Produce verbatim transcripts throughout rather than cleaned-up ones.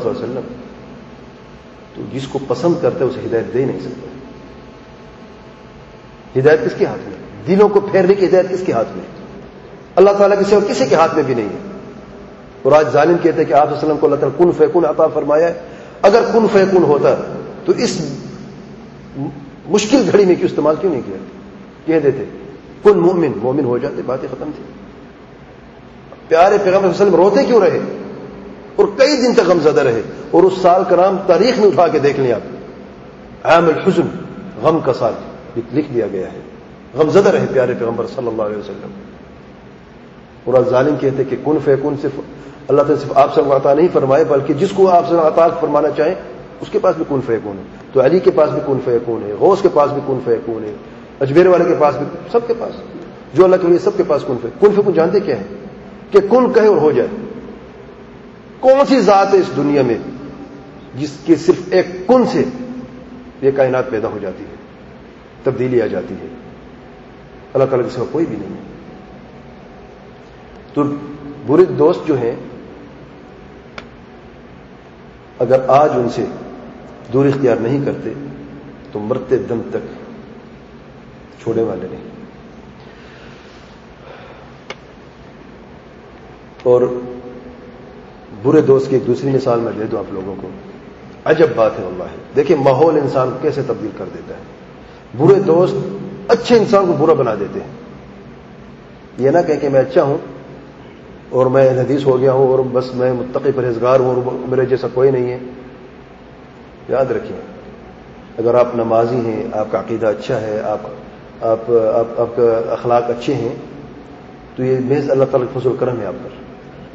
صلی اللہ علیہ وسلم، تو جس کو پسند کرتا ہے اسے ہدایت دے نہیں سکتا۔ ہدایت کس کے ہاتھ میں؟ دلوں کو پھیرنے کی ہدایت کس کے ہاتھ میں؟ اللہ تعالیٰ کے سوا کسی کے ہاتھ میں بھی نہیں ہے۔ اور آج ظالم کہتے ہیں کہ آپ صلی اللہ علیہ وسلم کو اللہ تعالیٰ کن فیکون عطا فرمایا ہے۔ اگر کن فیکون ہوتا تو اس مشکل گھڑی میں کیوں استعمال کیوں نہیں کیا؟ کہہ دیتے کن مومن، مومن ہو جاتے، باتیں ختم تھی۔ پیارے پیغمبر صلی اللہ علیہ وسلم روتے کیوں رہے اور کئی دن تک غمزدہ رہے؟ اور اس سال کا نام تاریخ میں اٹھا کے دیکھ لیں آپ، عام الحزن، غم کا سال لکھ دیا گیا ہے۔ غمزدہ رہے پیارے پیغمبر صلی اللہ علیہ وسلم۔ اور آج ظالم کہتے کہ کن فیکون صرف اللہ تعالیٰ صرف آپ سے عطا نہیں فرمائے، بلکہ جس کو آپ سے عطا فرمانا چاہیں اس کے پاس بھی کن فیکون ہے۔ تو علی کے پاس بھی کن فیکون ہے، غوث کے پاس بھی کن فیکون ہے، اجمیر والے کے پاس بھی، سب کے پاس جو اللہ کے لیے سب کے پاس کن فیکون۔ کن فیکون جانتے کیا ہے؟ کہ کن کہے اور ہو جائے۔ کون سی ذات ہے اس دنیا میں جس کے صرف ایک کن سے یہ کائنات پیدا ہو جاتی ہے، تبدیلی آ جاتی ہے؟ اللہ تعالیٰ کے سوا کوئی بھی نہیں ہے۔ تو برے دوست جو ہیں، اگر آج ان سے دوری اختیار نہیں کرتے تو مرتے دم تک چھوڑنے والے نہیں۔ اور برے دوست کی ایک دوسری مثال میں دے دوں آپ لوگوں کو، عجب بات ہے واللہ۔ دیکھیں ماحول انسان کو کیسے تبدیل کر دیتا ہے۔ برے دوست اچھے انسان کو برا بنا دیتے ہیں۔ یہ نہ کہیں کہ میں اچھا ہوں اور میں حدیث ہو گیا ہوں اور بس میں متقی پرہیزگار ہوں اور میرے جیسا کوئی نہیں ہے۔ یاد رکھیں، اگر آپ نمازی ہیں، آپ کا عقیدہ اچھا ہے، آپ آپ آپ, آپ کا اخلاق اچھے ہیں، تو یہ محض اللہ تعالیٰ کا فضل و کرم ہے آپ پر۔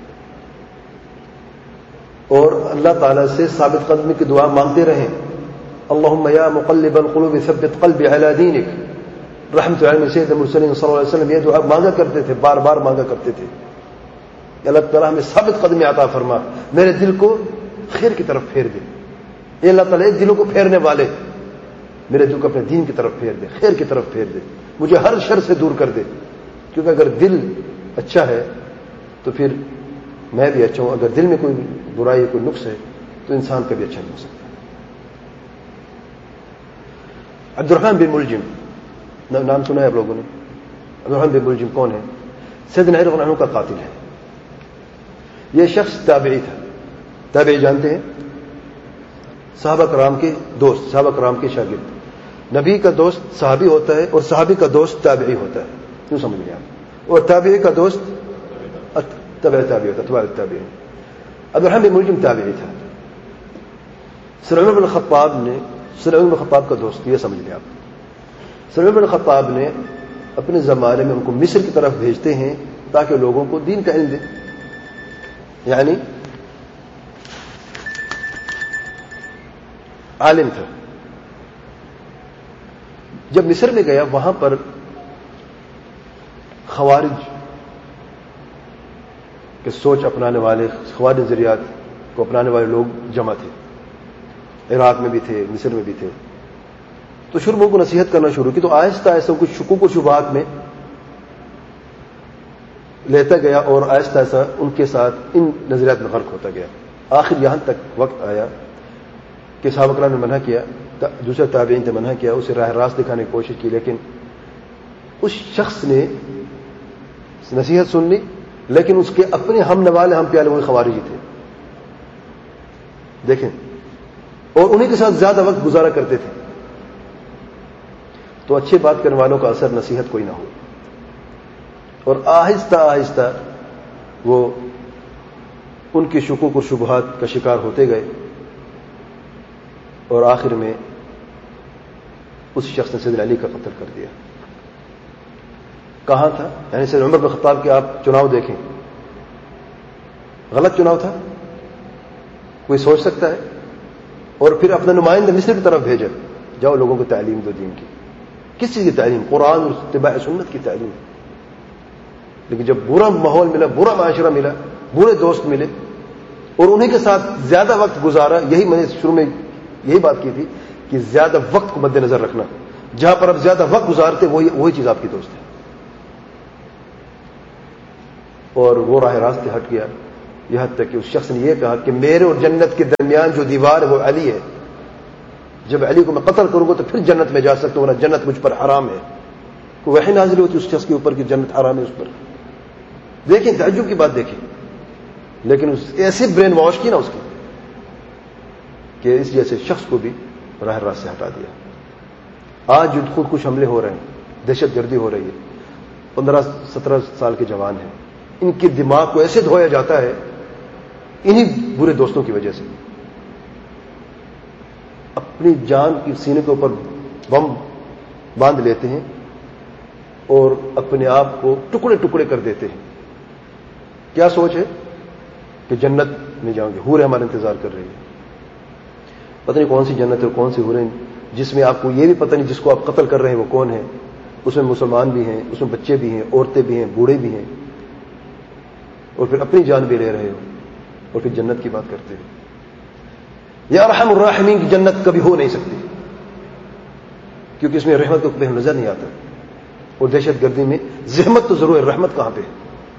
اور اللہ تعالیٰ سے ثابت قدمی کی دعا مانگتے رہیں۔ اللہم یا مقلب القلوب ثبت قلبی علی دینک، رحمت علیہ سید المرسلین صلی اللہ علیہ وسلم یہ دعا مانگا کرتے تھے، بار بار مانگا کرتے تھے کہ اللہ تعالیٰ ہمیں ثابت قدمی عطا فرما، میرے دل کو خیر کی طرف پھیر دے۔ یہ اللہ تعالیٰ دلوں کو پھیرنے والے، میرے دل کو اپنے دین کی طرف پھیر دے، خیر کی طرف پھیر دے، مجھے ہر شر سے دور کر دے۔ کیونکہ اگر دل اچھا ہے تو پھر میں بھی اچھا ہوں، اگر دل میں کوئی برائی کوئی نقص ہے تو انسان کبھی اچھا نہیں ہو سکتا۔ عبد الرحمن بن ملجم، نام سنا ہے آپ لوگوں نے؟ عبد الرحمن بن ملجم کون ہے؟ سیدنا علی رضی اللہ عنہ کا قاتل ہے۔ یہ شخص تابعی تھا۔ تابعی جانتے ہیں؟ صحابہ کرام کے دوست، صحابہ کرام کے شاگرد۔ نبی کا دوست صحابی ہوتا ہے اور صحابی کا دوست تابعی ہوتا ہے، کیوں سمجھ لیں آپ؟ اور تابعی کا دوست تبع تابعی ہوتا ہے، تبع تابعی۔ عبد الرحمن بن ملجم تابعی تھا۔ سر عمر بن الخطاب نے، سر عمر بن الخطاب کا دوست، یہ سمجھ لیں آپ۔ سر عمر بن الخطاب نے اپنے زمانے میں ان کو مصر کی طرف بھیجتے ہیں تاکہ لوگوں کو دین کا علم دے۔ یعنی عالم تھا۔ جب مصر میں گیا وہاں پر خوارج کے سوچ اپنانے والے، خوارج نظریات کو اپنانے والے لوگ جمع تھے، عراق میں بھی تھے، مصر میں بھی تھے۔ تو شروع کو نصیحت کرنا شروع کی، تو آہستہ آہستہ کچھ شکوک و شبہات میں لیتا گیا اور آہستہ آہستہ ان کے ساتھ ان نظریات میں غرق ہوتا گیا۔ آخر یہاں تک وقت آیا کہ صحابہ کرام نے منع کیا، دوسرے تابعین نے منع کیا، اسے راہ راست دکھانے کی کوشش کی، لیکن اس شخص نے نصیحت سن لی، لیکن اس کے اپنے ہم نوالے ہم پیالے وہ خوارجی تھے، دیکھیں، اور انہیں کے ساتھ زیادہ وقت گزارا کرتے تھے۔ تو اچھے بات کرنے والوں کا اثر نصیحت کوئی نہ ہو، اور آہستہ آہستہ وہ ان کی شکوک اور شبہات کا شکار ہوتے گئے، اور آخر میں اس شخص نے سیدنا علی کا قتل کر دیا۔ کہاں تھا؟ یعنی سیدنا عمر بن خطاب کے آپ چناؤ دیکھیں، غلط چناؤ تھا، کوئی سوچ سکتا ہے؟ اور پھر اپنا نمائندہ مصر کی طرف بھیجا، جاؤ لوگوں کو تعلیم دو دین کی۔ کس چیز کی تعلیم؟ قرآن اور اتباع سنت کی تعلیم۔ لیکن جب برا ماحول ملا، برا معاشرہ ملا، برے دوست ملے اور انہیں کے ساتھ زیادہ وقت گزارا، یہی میں نے شروع میں یہی بات کی تھی کہ زیادہ وقت کو مد نظر رکھنا، جہاں پر آپ زیادہ وقت گزارتے وہی وہی چیز آپ کی دوست ہے، اور وہ راہ راست سے ہٹ گیا یہاں تک کہ اس شخص نے یہ کہا کہ میرے اور جنت کے درمیان جو دیوار ہے وہ علی ہے، جب علی کو میں قتل کروں گا تو پھر جنت میں جا سکتا ہوں، ورنہ جنت مجھ پر حرام ہے۔ کوئی وحی نازل ہوتی اس شخص کے اوپر کہ جنت حرام ہے اس پر؟ دیکھیں تعجب کی بات دیکھیں، لیکن اس ایسے برین واش کی نا اس کی کہ اس جیسے شخص کو بھی راہ راست سے ہٹا دیا۔ آج جو خود کش حملے ہو رہے ہیں، دہشت گردی ہو رہی ہے، پندرہ سترہ سال کے جوان ہیں، ان کے دماغ کو ایسے دھویا جاتا ہے انہی برے دوستوں کی وجہ سے۔ اپنی جان کی سینے کے اوپر بم باندھ لیتے ہیں اور اپنے آپ کو ٹکڑے ٹکڑے کر دیتے ہیں۔ کیا سوچ ہے کہ جنت میں جاؤں گے، حوریں ہمارا انتظار کر رہی ہے۔ پتہ نہیں کون سی جنت ہے، کون سی حوریں، جس میں آپ کو یہ بھی پتہ نہیں جس کو آپ قتل کر رہے ہیں وہ کون ہے۔ اس میں مسلمان بھی ہیں، اس میں بچے بھی ہیں، عورتیں بھی ہیں، بوڑھے بھی ہیں، اور پھر اپنی جان بھی لے رہے ہو اور پھر جنت کی بات کرتے ہیں۔ یا ارحم الراحمین کی جنت کبھی ہو نہیں سکتی، کیونکہ اس میں رحمت کو کبھی نظر نہیں آتا، اور دہشت گردی میں زحمت تو ضرور ہے، رحمت کہاں پہ؟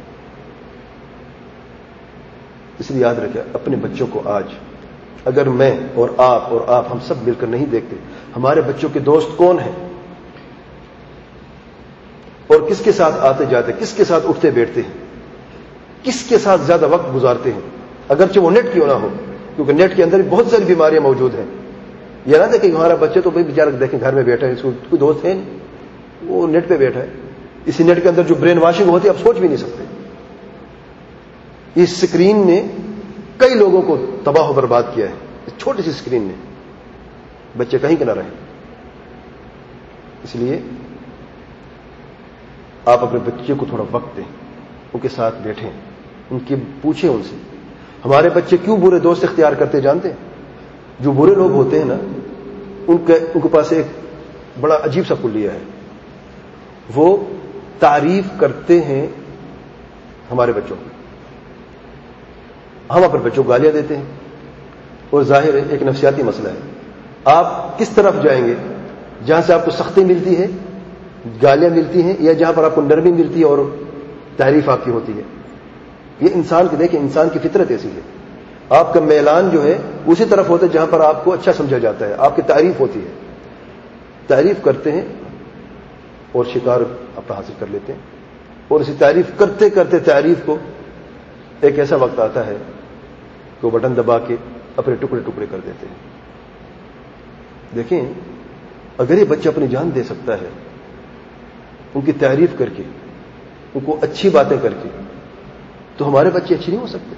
اس لیے یاد رکھیں اپنے بچوں کو آج اگر میں اور آپ اور آپ ہم سب مل کر نہیں دیکھتے ہمارے بچوں کے دوست کون ہیں اور کس کے ساتھ آتے جاتے، کس کے ساتھ اٹھتے بیٹھتے ہیں، کس کے ساتھ زیادہ وقت گزارتے ہیں، اگرچہ وہ نیٹ کیوں نہ ہو، کیونکہ نیٹ کے اندر بھی بہت ساری بیماریاں موجود ہیں۔ یہ نہ دیکھیں ہمارا بچہ تو بھائی بیچارہ دیکھیں گھر میں بیٹھا ہے، اس کو کوئی دوست ہے نہیں، وہ نیٹ پہ بیٹھا ہے۔ اسی نیٹ کے اندر جو برین واشنگ ہوتی ہے آپ سوچ بھی نہیں سکتے۔ اس سکرین نے کئی لوگوں کو تباہ و برباد کیا ہے، اس چھوٹی سی سکرین نے، بچے کہیں کہ نہ رہیں۔ اس لیے آپ اپنے بچے کو تھوڑا وقت دیں، ان کے ساتھ بیٹھیں، ان کی پوچھیں ان سے۔ ہمارے بچے کیوں برے دوست اختیار کرتے جانتے ہیں؟ جو برے لوگ ہوتے ہیں نا ان کے ان کے پاس ایک بڑا عجیب سا کلیہ ہے، وہ تعریف کرتے ہیں ہمارے بچوں کو، ہم اپنے بچوں کو گالیاں دیتے ہیں، اور ظاہر ہے ایک نفسیاتی مسئلہ ہے۔ آپ کس طرف جائیں گے؟ جہاں سے آپ کو سختی ملتی ہے، گالیاں ملتی ہیں، یا جہاں پر آپ کو نرمی ملتی ہے اور تعریف آپ کی ہوتی ہے؟ یہ انسان کے دیکھیں انسان کی فطرت ایسی ہے، آپ کا میلان جو ہے اسی طرف ہوتا ہے جہاں پر آپ کو اچھا سمجھا جاتا ہے، آپ کی تعریف ہوتی ہے، تعریف کرتے ہیں اور شکار اپنا حاصل کر لیتے ہیں، اور اسی تعریف کرتے کرتے تعریف کو ایک ایسا وقت آتا ہے کہ وہ بٹن دبا کے اپنے ٹکڑے ٹکڑے کر دیتے ہیں۔ دیکھیں اگر یہ بچہ اپنی جان دے سکتا ہے ان کی تعریف کر کے، ان کو اچھی باتیں کر کے، تو ہمارے بچے اچھے نہیں ہو سکتے؟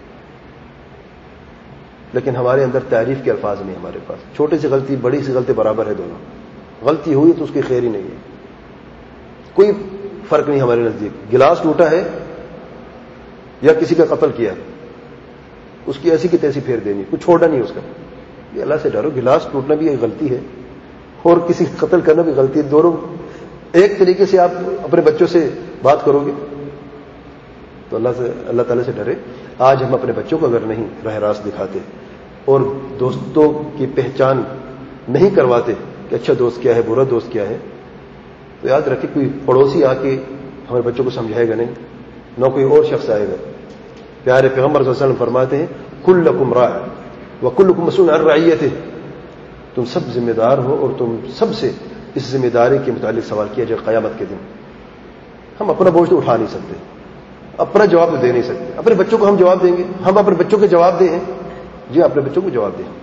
لیکن ہمارے اندر تعریف کے الفاظ نہیں، ہمارے پاس چھوٹی سی غلطی بڑی سی غلطی برابر ہے، دونوں غلطی ہوئی تو اس کی خیر ہی نہیں ہے، کوئی فرق نہیں ہمارے نزدیک۔ گلاس ٹوٹا ہے یا کسی کا قتل کیا ہے، اس کی ایسی کی تیسی پھیر دینی، کچھ چھوڑنا نہیں اس کا۔ یہ اللہ سے ڈرو، گلاس ٹوٹنا بھی ایک غلطی ہے اور کسی کا قتل کرنا بھی غلطی ہے، دونوں ایک طریقے سے آپ اپنے بچوں سے بات کرو گے تو اللہ سے اللہ تعالیٰ سے ڈرے۔ آج ہم اپنے بچوں کو اگر نہیں راہ راست دکھاتے اور دوستوں کی پہچان نہیں کرواتے کہ اچھا دوست کیا ہے، برا دوست کیا ہے، تو یاد رکھیں کوئی پڑوسی آ کے ہمارے بچوں کو سمجھائے گا نہیں، نہ کوئی اور شخص آئے گا۔ پیارے پیغمبر صلی اللہ علیہ وسلم فرماتے ہیں کلکم راع وکلکم مسئول عن رعیتہ، تم سب ذمہ دار ہو اور تم سب سے اس ذمہ داری کے متعلق سوال کیا جائے قیامت کے دن۔ ہم اپنا بوجھ تو اٹھا نہیں سکتے، اپنا جواب تو دے نہیں سکتے، اپنے بچوں کو ہم جواب دیں گے؟ ہم اپنے بچوں کے جواب دیں، جی اپنے بچوں کو جواب دیں۔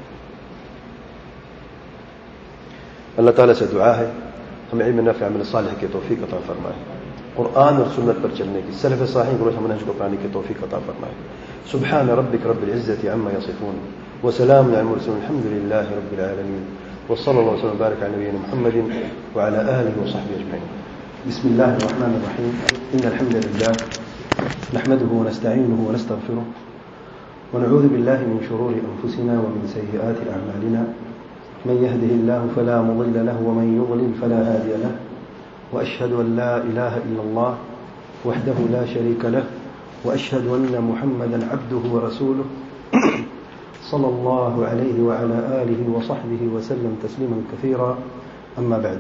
اللہ تعالیٰ سے دعا ہے ہمیں علم نافع عمل صالح کی توفیق عطا فرمائے، قرآن اور سنت پر چلنے کی، سلف صالح گروہ منہج کو اپنانے کی توفیق عطا فرمائے۔ سبحان ربک رب العزة عما يصفون وسلام على المرسلين الحمد لله رب العالمين وصلى الله وسلم وبارك على نبينا محمد وعلى آله وصحبه أجمعين. بسم الله الرحمن الرحيم. إن الحمد لله نحمده ونستعينه ونستغفره ونعوذ بالله من شرور أنفسنا ومن سيئات أعمالنا، من يهده الله فلا مضل له ومن يضلل فلا هادي له، وأشهد أن لا إله إلا الله وحده لا شريك له، وأشهد أن محمدا عبده ورسوله صلى الله عليه وعلى آله وصحبه وسلم تسليما كثيرا. أما بعد،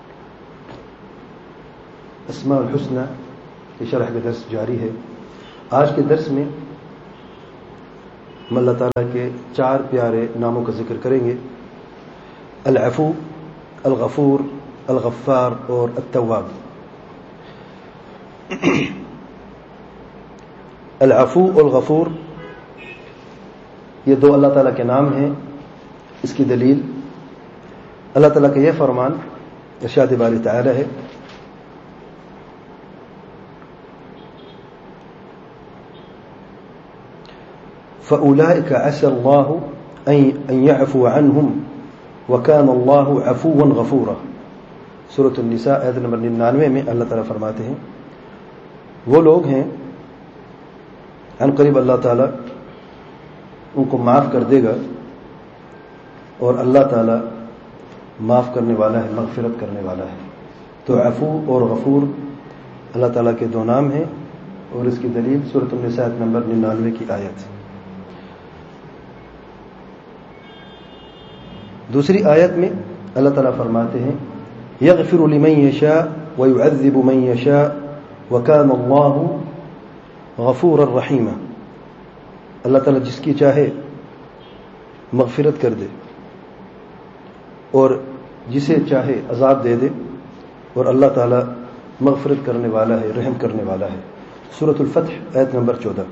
اسماء الحسنى کی شرح کا درس جاری ہے۔ آج کے درس میں ہم اللہ تعالیٰ کے چار پیارے ناموں کا ذکر کریں گے: العفو، الغفور، الغفار اور التواب۔ العفو اور الغفور یہ دو اللہ تعالیٰ کے نام ہیں۔ اس کی دلیل اللہ تعالیٰ کا یہ فرمان ارشاد باری تعالی ہے: فَأُولَئِكَ عَسَى اللَّهُ أَن يَعْفُوَ عَنْهُمْ وَكَانَ اللَّهُ عَفُوًّا غَفُورًا۔ سورۃ النساء آیت نمبر ننانوے میں اللہ تعالیٰ فرماتے ہیں وہ لوگ ہیں عن قریب اللہ تعالیٰ ان کو معاف کر دے گا، اور اللہ تعالیٰ معاف کرنے والا ہے، مغفرت کرنے والا ہے۔ تو عفو اور غفور اللہ تعالیٰ کے دو نام ہیں، اور اس کی دلیل سورۃ النساء آیت نمبر ننانوے کی آیت۔ دوسری آیت میں اللہ تعالیٰ فرماتے ہیں: یغفر لمن یشاء ویعذب من یشاء وکان اللہ غفورا رحیما۔ اللہ تعالیٰ جس کی چاہے مغفرت کر دے اور جسے چاہے عذاب دے دے، اور اللہ تعالیٰ مغفرت کرنے والا ہے، رحم کرنے والا ہے۔ سورۃ الفتح آیت نمبر چودہ۔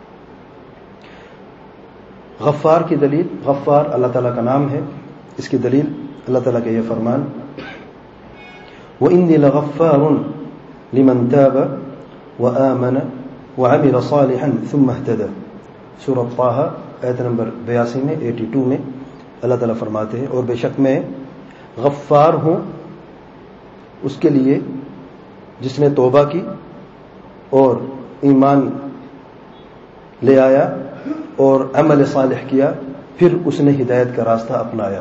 غفار کی دلیل، غفار اللہ تعالیٰ کا نام ہے، اس کی دلیل اللہ تعالیٰ کا یہ فرمان: وَإِنِّي لَغَفَّارٌ لِمَنْ تَابَ وَآمَنَ وَعَمِلَ صَالِحًا ثُمَّ اهْتَدَى۔ سورۃ طٰہٰ آیت نمبر بیاسی میں اٹھاسی میں اللہ تعالیٰ فرماتے ہیں: اور بے شک میں غفار ہوں اس کے لیے جس نے توبہ کی اور ایمان لے آیا اور عمل صالح کیا، پھر اس نے ہدایت کا راستہ اپنایا۔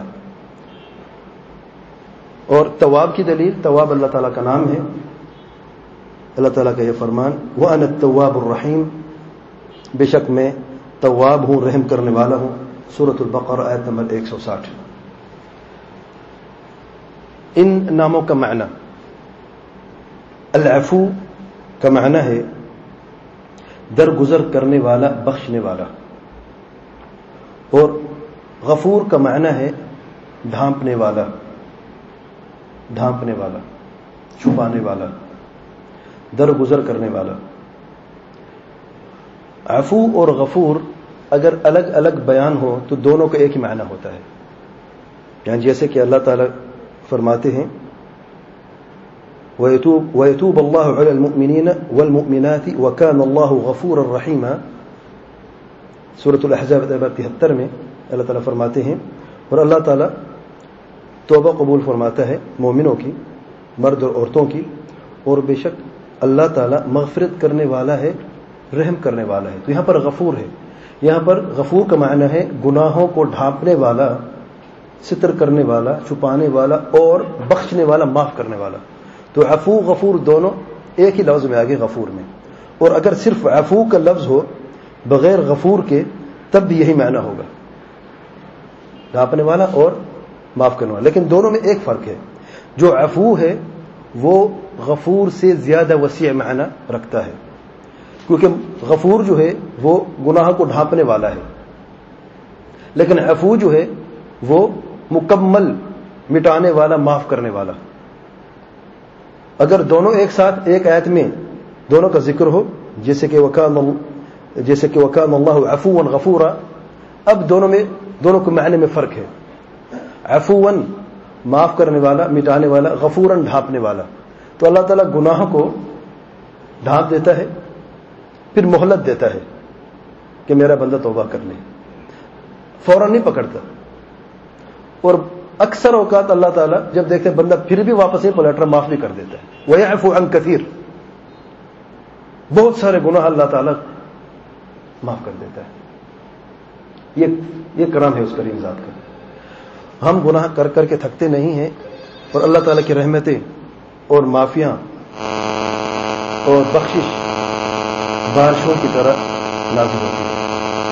اور تواب کی دلیل، تواب اللہ تعالیٰ کا نام ہے، اللہ تعالیٰ کا یہ فرمان: وَأَنَا التَّوَّابُ الرَّحِيمُ، بے شک میں تواب ہوں، رحم کرنے والا ہوں۔ سورۃ البقرہ آیت نمبر ایک سو ساٹھ۔ ان ناموں کا معنی: العفو کا معنی ہے درگزر کرنے والا، بخشنے والا، اور غفور کا معنی ہے ڈھانپنے والا، ڈھانپنے والا، چھپانے والا، درگزر کرنے والا۔ عفو اور غفور اگر الگ الگ بیان ہو تو دونوں کا ایک ہی معنی ہوتا ہے، یعنی جیسے کہ اللہ تعالیٰ فرماتے ہیں: وَيَتُوبُ وَيَتُوبُ اللَّهُ عَلَى الْمُؤْمِنِينَ وَالْمُؤْمِنَاتِ وَكَانَ اللَّهُ غَفُورًا رَحِيمًا۔ سورۃ الاحزاب تہتر میں اللہ تعالیٰ فرماتے ہیں: اور اللہ تعالیٰ توبہ قبول فرماتا ہے مومنوں کی، مرد اور عورتوں کی، اور بے شک اللہ تعالیٰ مغفرت کرنے والا ہے، رحم کرنے والا ہے۔ تو یہاں پر غفور ہے، یہاں پر غفور کا معنی ہے گناہوں کو ڈھانپنے والا، ستر کرنے والا، چھپانے والا، اور بخشنے والا، معاف کرنے والا۔ تو عفو غفور دونوں ایک ہی لفظ میں آگے غفور میں، اور اگر صرف عفو کا لفظ ہو بغیر غفور کے تب بھی یہی معنی ہوگا، ڈھانپنے والا اور معاف کرنے والا۔ لیکن دونوں میں ایک فرق ہے، جو عفو ہے وہ غفور سے زیادہ وسیع معنی رکھتا ہے، کیونکہ غفور جو ہے وہ گناہ کو ڈھانپنے والا ہے، لیکن عفو جو ہے وہ مکمل مٹانے والا، معاف کرنے والا۔ اگر دونوں ایک ساتھ ایک آیت میں دونوں کا ذکر ہو، جیسے کہ وکان جیسے کہ وکان اللہ عفوا غفورا، اب دونوں میں دونوں کے معنی میں فرق ہے۔ عفوا معاف کرنے والا، مٹانے والا، غفورا ڈھانپنے والا۔ تو اللہ تعالیٰ گناہ کو ڈھانپ دیتا ہے، پھر مہلت دیتا ہے کہ میرا بندہ توبہ کر لے، فوراً نہیں پکڑتا۔ اور اکثر اوقات اللہ تعالیٰ جب دیکھتے ہیں بندہ پھر بھی واپس نہیں پلٹ رہا، معاف بھی کر دیتا ہے۔ وَيَعْفُو عَنْ كَثِيرٍ، بہت سارے گناہ اللہ تعالیٰ معاف کر دیتا ہے۔ یہ یہ کرم ہے اس کریم ذات کا۔ ہم گناہ کر کر کے تھکتے نہیں ہیں، اور اللہ تعالیٰ کی رحمتیں اور معافیاں اور بخشش بارشوں کی طرح نازل ہوتی ہے۔